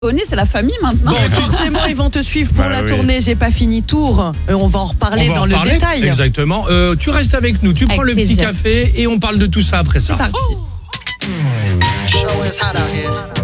C'est la famille maintenant. Bon, forcément, ils vont te suivre pour la tournée. J'ai pas fini tour. On va en reparler dans le détail. Exactement. Tu restes avec nous. Tu prends le petit café et on parle de tout ça après ça. C'est parti. Show is hot out here.